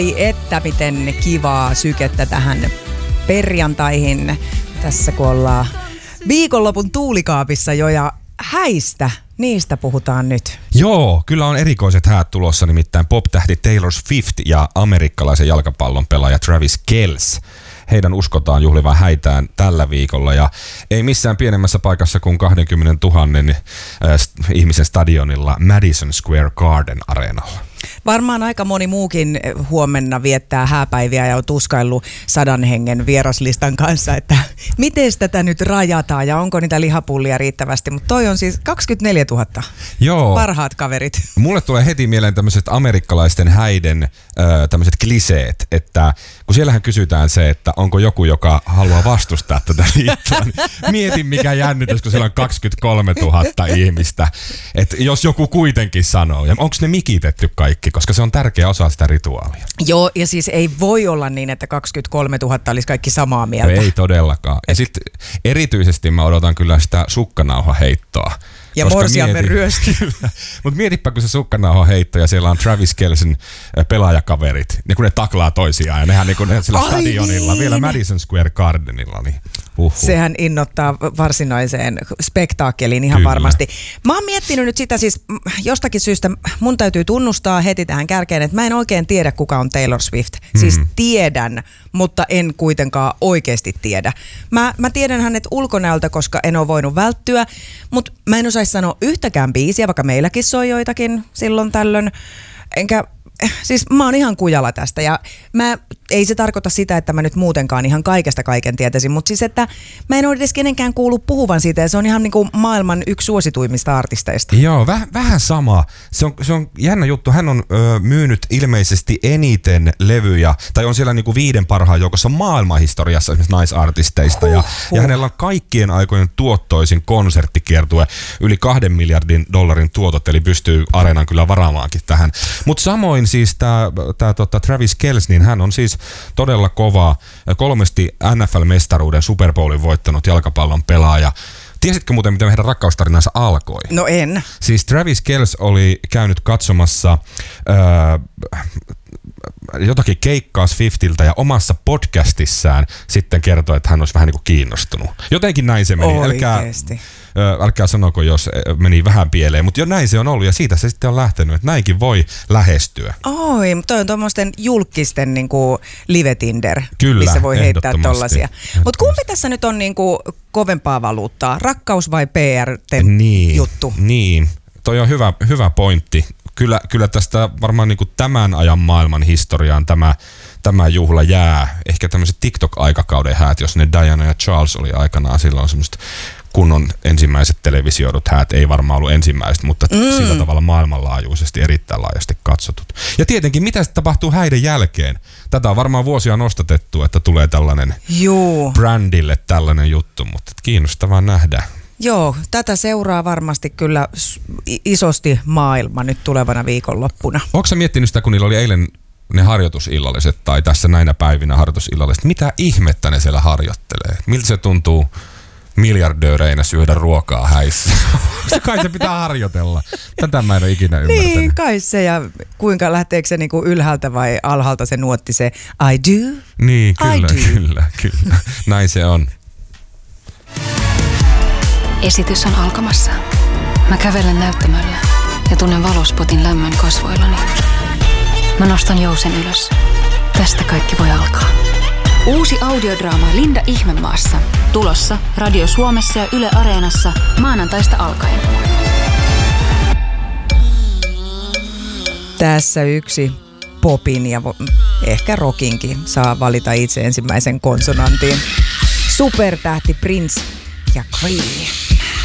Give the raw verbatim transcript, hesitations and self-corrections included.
Että miten kivaa sykettä tähän perjantaihin. Tässä kun ollaan viikonlopun tuulikaapissa jo ja häistä, niistä puhutaan nyt. Joo, kyllä on erikoiset häät tulossa, nimittäin pop-tähti Taylor Swift ja amerikkalaisen jalkapallon pelaaja Travis Kelce. Heidän uskotaan juhlivan häitään tällä viikolla ja ei missään pienemmässä paikassa kuin kaksikymmentätuhatta äh, ihmisen stadionilla Madison Square Garden -areenalla. Varmaan aika moni muukin huomenna viettää hääpäiviä ja on tuskaillut sadan hengen vieraslistan kanssa, että miten tätä nyt rajataan ja onko niitä lihapullia riittävästi. Mutta toi on siis kaksikymmentäneljätuhatta. Joo. Parhaat kaverit. Mulle tulee heti mieleen tämmöiset amerikkalaisten häiden äh, tämmöiset kliseet, että kun siellähän kysytään se, että onko joku, joka haluaa vastustaa tätä liittoa, niin mietin mikä jännitys, kun siellä on kaksikymmentäkolmetuhatta ihmistä. Että jos joku kuitenkin sanoo, ja onko ne mikitetty kaikki, koska se on tärkeä osa sitä rituaalia. Joo, ja siis ei voi olla niin, että kaksikymmentäkolmetuhatta olisi kaikki samaa mieltä. No ei todellakaan. Ja sitten erityisesti mä odotan kyllä sitä sukkanauhaheittoa. Ja morsiamme ryösti. Mutta mietipä, kun se sukkanauhaheitto ja siellä on Travis Kelcen pelaajakaverit, niin kun ne taklaa toisiaan ja nehän niin kun ne sillä Ai stadionilla, niin. Vielä Madison Square Gardenilla, niin uhuh. Sehän innoittaa varsinaiseen spektaakkeliin ihan Kyllä. varmasti. Mä oon miettinyt nyt sitä siis jostakin syystä, mun täytyy tunnustaa heti tähän kärkeen, että mä en oikein tiedä kuka on Taylor Swift. Siis mm. tiedän, mutta en kuitenkaan oikeasti tiedä. Mä, mä tiedän hänet ulkonäöltä, koska en ole voinut välttyä, mutta mä en osaisi sanoa yhtäkään biisiä, vaikka meilläkin soi joitakin silloin tällöin. Enkä, siis mä oon ihan kujalla tästä ja mä, ei se tarkoita sitä, että mä nyt muutenkaan ihan kaikesta kaiken tietäisin, mutta siis että mä en ole edes kenenkään kuullut puhuvan siitä ja se on ihan niin kuin maailman yksi suosituimmista artisteista. Joo, väh, vähän sama. Se on, se on jännä juttu. Hän on ö, myynyt ilmeisesti eniten levyjä, tai on siellä niin kuin viiden parhaan joukossa maailmanhistoriassa esimerkiksi naisartisteista ja, ja hänellä on kaikkien aikojen tuottoisin konserttikiertue, yli kahden miljardin dollarin tuotot, eli pystyy areenan kyllä varaamaankin tähän. Mutta samoin siis tämä tota, Travis Kelce, niin hän on siis todella kova, kolmesti N F L-mestaruuden Super Bowlin voittanut jalkapallon pelaaja. Tiesitkö muuten, miten heidän rakkaustarinansa alkoi? No en. Siis Travis Kelce oli käynyt katsomassa äh, jotakin keikkaa Swiftiltä ja omassa podcastissaan sitten kertoi, että hän olisi vähän niin kuin kiinnostunut. Jotenkin näin se meni. Älkää, älkää sanoko, jos meni vähän pieleen, mutta jo näin se on ollut ja siitä se sitten on lähtenyt, että näinkin voi lähestyä. Oi, toi on tuommoisten julkisten niin kuin live-Tinder, Kyllä, missä voi heittää tollaisia. Mutta kumpi tässä nyt on niin kuin kovempaa valuuttaa, rakkaus vai P R-juttu? Niin, niin, toi on hyvä, hyvä pointti. Kyllä, kyllä tästä varmaan niin kuin tämän ajan maailman historiaan tämä, tämä juhla jää. Ehkä tämmöiset TikTok-aikakauden häät, jos ne Diana ja Charles oli aikanaan, silloin semmoista kunnon ensimmäiset televisioidut häät, ei varmaan ollut ensimmäiset, mutta mm. sillä tavalla maailmanlaajuisesti erittäin laajasti katsotut. Ja tietenkin, mitä sitten tapahtuu häiden jälkeen? Tätä on varmaan vuosia nostatettu, että tulee tällainen Juu. brändille tällainen juttu, mutta kiinnostavaa nähdä. Joo, tätä seuraa varmasti kyllä isosti maailma nyt tulevana viikonloppuna. Oletko sä miettinyt sitä, kun niillä oli eilen ne harjoitusillalliset tai tässä näinä päivinä harjoitusillalliset, mitä ihmettä ne siellä harjoittelee? Miltä se tuntuu miljardööreinä syödä ruokaa häissä? Kai se pitää harjoitella. Tätä mä en ole ikinä ymmärtänyt. Niin, kai se ja kuinka lähteekö se niinku ylhäältä vai alhaalta se nuotti se I do? Niin, kyllä, I do. kyllä, kyllä. Näin se on. Esitys on alkamassa. Mä kävelen näyttämöllä ja tunnen valospotin lämmön kasvoillani. Mä nostan jousen ylös. Tästä kaikki voi alkaa. Uusi audiodraama Linda Ihmemaassa. Tulossa Radio Suomessa ja Yle Areenassa maanantaista alkaen. Tässä yksi popin ja vo- ehkä rockinkin saa valita itse ensimmäisen konsonantin. Supertähti Prince ja Creed.